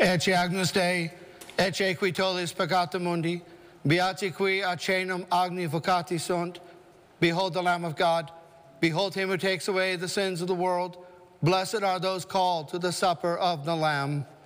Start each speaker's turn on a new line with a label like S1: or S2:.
S1: Ecce Agnus Dei, ecce qui tollis peccata mundi, beati qui ad caenum agni vocati sunt. Behold the Lamb of God. Behold him who takes away the sins of the world. Blessed are those called to the supper of the Lamb.